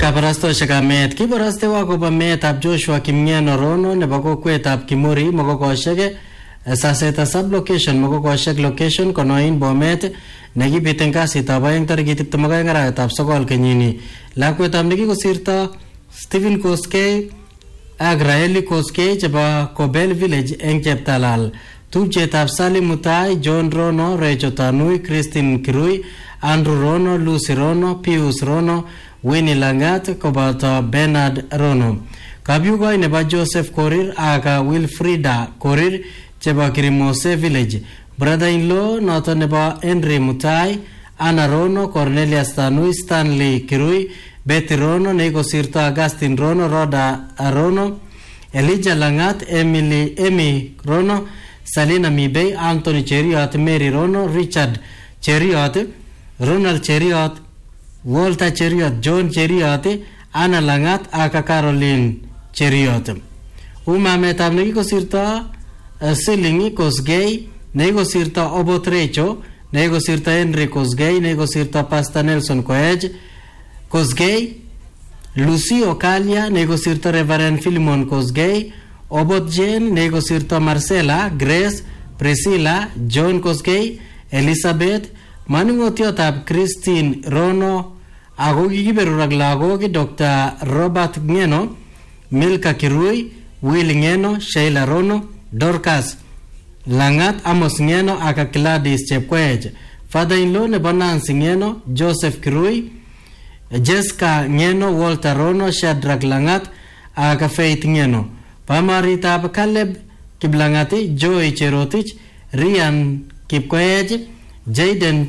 kabarastoshek amet kibaraste wakobo meetab Joshua Kimngeno Rono nebo kokwetab Kimori mokokoshek saseta sub location mokokoshek location konoin Bomet nekibiten kasitab aeng tarikit 22 arawetab 9 kenyini. Lakwetab nekikosirto Stephen Koskei ak Raeli Koskei chebo Kobel Village eng Cheptalal. Tupchetab Salim Mutai, John Rono, Rachel Tanui, Christine Kirui, Andrew Rono, Lucy Rono, Pius Rono, Winnie Langat koboto Bernard Rono. Kabyugoi nebo Joseph Korir aka Wilfrida Korir chebo Kirimose Village. Brother-in-law noto nebo Henry Mutai, Anna Rono, Cornelius Tanui, Stanley Kirui, Betty Rono, nekosirto Augustine Rono, Rhoda Rono, Elijah Langat, Emmy Rono, Salina Mibey, Anthony Cheriot, Mary Rono, Richard Cheriot, Ronald Cheriot, Walter Cheriot, John Cheriot, Anna Langat aka Caroline Cheriot. Umametab nekikosirto Silingi Kosgei, nekikosirto Obotrecho, nekikosirto Henry Kosgei, nekikosirto Pastor Nelson Koech Kosgei, Lucy Okalia, nekikosirto Reverend Philemon Kosgei, Obot Jane, nekikosirto Marcella, Grace, Priscilla, John Kosgei, Elizabeth, manung'otiotab Christine Rono, ako kikiberurak lagok Dr. Robert Ngeno, Milka Kirui, Will Ngeno, Sheila Rono, Dorcas Langat, Amos Ngeno aka Gladys Chepkoech. Father-in-law nebo Nancy Ngeno, Joseph Kirui, Jessica Ngeno, Walter Rono, Shadrack Langat aka Faith Ngeno. Pamaritab Caleb Kiblangati, Joy Cherotich, Rian Kipkoech, Jaden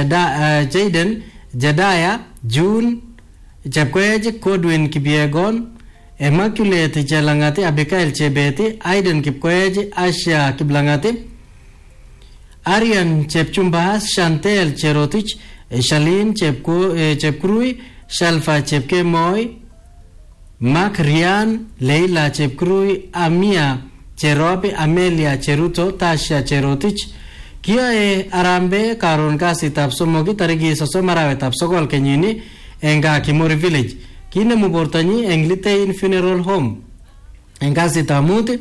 Jedaya, June Chepkoech, Kodwin Kibiegon, Immaculate Chelangati, Abigail Chebeti, Aiden Kipkoech, Asha Kiblangati, Arian Chepchumbas, Chantel Cherotich, Shalin Chepkurui, Shalfa Chepkemoy, Mark Rian, Leila Chepkurui, Amia Cherobi, Amelia Cheruto, Tasha Cherotich. Kiyoe arambe karon kasitab somok tariki 30 arawetab 9 kenyini eng Kimori Village. Kinemu bortonyi eng Litein Funeral Home eng kasitab mut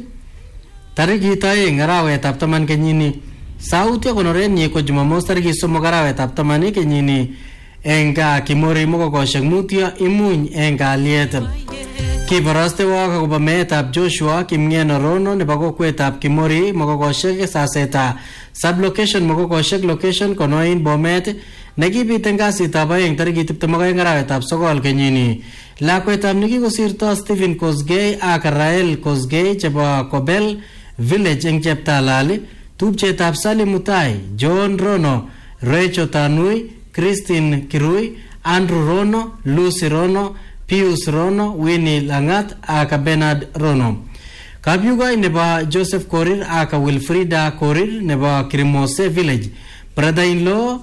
tariki 2 arawetab 10 kenyini. Sauti konorenyi ko Jumamos tariki 3 arawetab 10 kenyini eng Kimori mokokoshek mutyo imuny eng kalyet. Kibaraste wak akobo meetab Joshua Kimngeno Rono nebo kokwetab Kimori mokokoshek saseta sublocation mokokoshek location konoin Bomet nekibiten kasitab aeng tarikit 22 arawetab 9 kenyini. Lakwetab nekikosirto Stephen Kosgei ak Rael Kosgei chebo Kobel Village eng Cheptalal. Tupchetab Salim Mutai, John Rono, Rachel Tanui, Christine Kirui, Andrew Rono, Lucy Rono, Pius Rono, Winnie Langat aka Bernard Rono. Kabyugoi nebo Joseph Korir aka Wilfrida Korir nebo Kirimose Village. Brother-in-law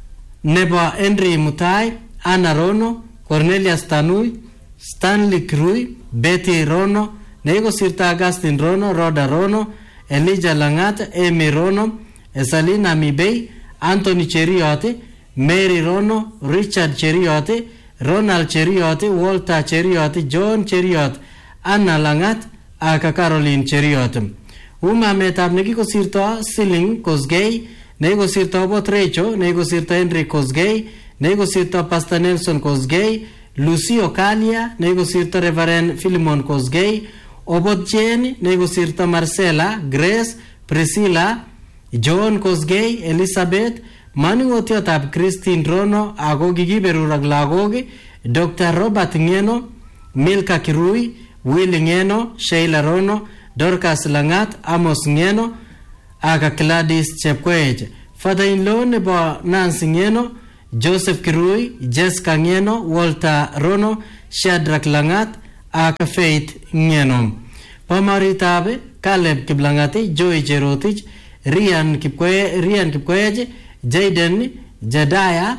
nebo Henry Mutai, Anna Rono, Cornelius Tanui, Stanley Kirui, Betty Rono, nekikosirto Augustine Rono, Rhoda Rono, Elijah Langat, Amy Rono, Salina Mibey, Anthony Cheriot, Mary Rono, Richard Cheriot, Ronald Cheriot, Walter Cheriot, John Cheriot, Anna Langat aka Caroline Cheriot. Umametab nekikosirto Siling Kosgei, nekikosirto Obotrecho, nekikosirto Henry Kosgei, nekikosirto Pastor Nelson Kosgei, Lucy Okalia, nekikosirto Reverend Philemon Kosgei, Obot Jane, nekikosirto Marcella, Grace, Priscilla, John Kosgei, Elizabeth, manung'otiotab Christine Rono ako kikiberurak lagok Dr. Robert Ngeno, Milka Kirui, Will Ngeno, Sheila Rono, Dorcas Langat, Amos Ngeno aka Gladys Chepkoech. Father-in-law nebo Nancy Ngeno, Joseph Kirui, Jessica Ngeno, Walter Rono, Shadrack Langat aka Faith Ngeno. Pamaritab Caleb Kiblangati, Joy Cherotich, Rian Kipkoech, Jaden Jedaya,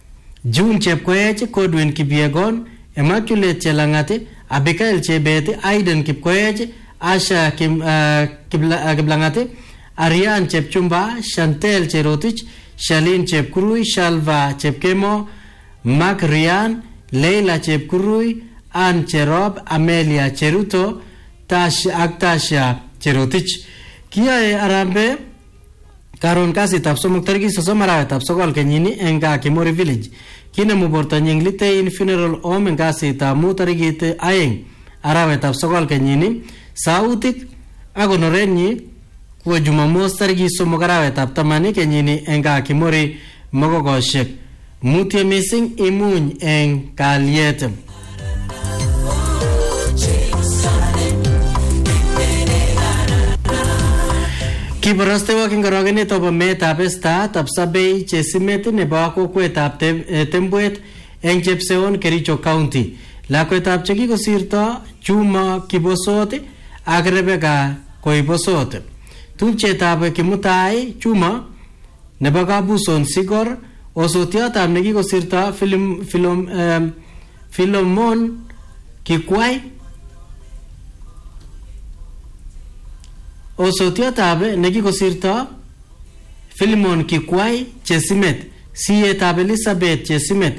June Chepkoech, Kodwin Kibiegon, Immaculate Chelangati, Abigail Chebeti, Aiden Kipkoech, Asha Kiblangati, Arian Chepchumba, Chantel Cherotich, Shalin Chepkurui, Shalva Chepkemo, Mark Rian, Leila Chepkurui, Ann Cherop, Amelia Cheruto, Tasha Cherotich. Kiyae Arambe karon kasitab somok tarikit 30 arawetab sokol kenyini eng Kakimori village. Kinemu bortonyi Litein Funeral Home eng kasitab mut tarikit 2 arawetab sokol kenyini. Sautik ak konorenyi ko Jumamos tarikit 3 arawetab 10 kenyini eng Kakimori Mogogoshek. Mutye mising imuny eng kalyet. Kibaraste eng korogenetab meetab Esther Tapsabei Chesimet nebo kokwetab Tembwet eng Chepseon Kericho County. Lakwetab chekikosirto Juma Kibosot ak Rebecca Koibosot. Tupchetab Kimutai Juma nebo Kabuson Sigor, osotiotab nekikosirto Philomon Kikwai. Osotiotab nekikosirto Philemon Kikwai Chesimet, siyetab Elizabeth Chesimet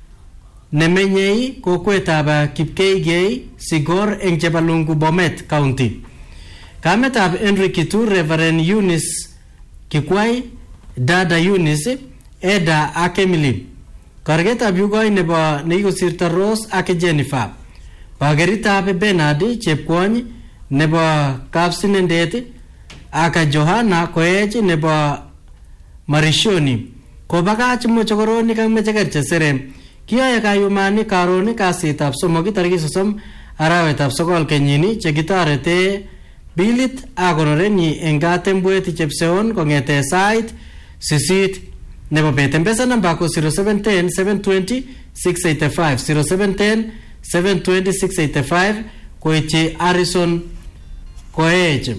nemenyei kokwetab Kipkeigei Sigor eng Chepalungu Bomet County. Kametab Henry Kitur Reverend Eunice Kikwai, Dada Eunice, Eda ak Emily. Korgetab yugoi nebo nekikosirto Rose ak Jennifer. Bageritab Bernard Chepkwony nebo Kapsinendet ak Johanna Koech nebo Marishoni. Kobakach mochokoronik ak mecheker chesere. Kiyoe kayumani karon kasitab somok tarikit 30 arawetab sokol kenyini chekitorete bilit ak konorenyi eng Katembwet Chepseon kongete sait 8 nebo bet. Mpesa namba ko 0710 720 685 0710 720 685 koityi Harrison Koech.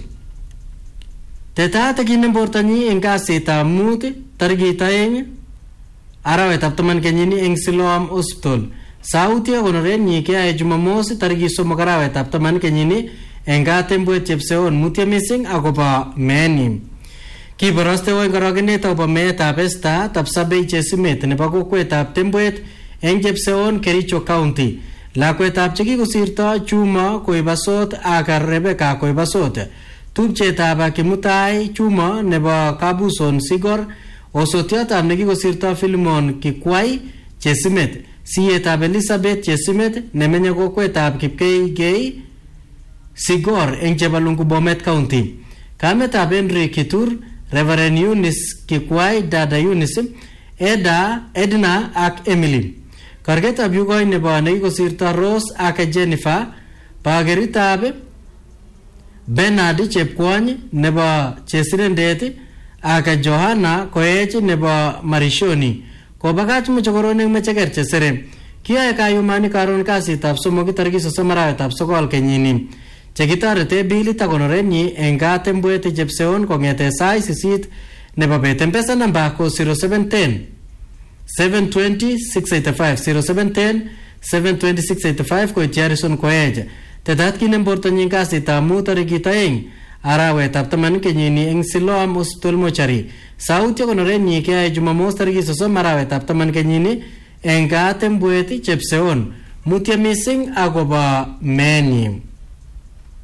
Tetat kinem bortanyi eng kasitab mut tarikit 2 arawetab 10 kenyini eng Siloam Hospital. Sauti konorenyi keyae Jumamos tarikit 3 arawetab 10 kenyini eng Katembwet Chepseon. Mutye mising akobo meeni. Kibaraste eng korogenetab meetab Esther Tapsabei Chesimet nebo kokwetab Tembwet eng Chepseon Kericho County. Lakwetab chekikosirto Juma Koibasot ak Rebecca Koibasot. Tupchetab Kimutai Juma nebo Kabuson Sigor. Osotiotab nekikosirto Philemon Kikwai Chesimet, siyetab Elizabeth Chesimet nemenye kokwetab Kipkeigei Sigor eng Chepalungu Bomet County. Kametab Henry Kitur Reverend Eunice Kikwai, Dada Eunice, Edna ak Emily. Korgetab yugoi nebo nekikosirto Rose ak Jennifer. Bageritab Bernard Chepkwony nebo Chesirendet ak Johanna Koech nebo Marishoni. Kobakach mochokoronik mecheker chesere. Kiyoe kayumani karon kasitab somok tarikit 30 arawetab sokol kenyini chekitorete bilit ak konorenyi eng Katembwet Chepseon kongete sait 8 nebo bet. Mpesa namba ko 0710 720 685 0710 720 685 koityi Harrison Koech. Tetat kinem bortonyi kasitab mut tarikit 2 arawetab 10 kenyini eng Siloam Hospital Mochari. Sauti konorenyi keyae Jumamos tarikit 30 arawetab 10 kenyini eng Katembwet Chepseon. Mutye mising akobo meeni.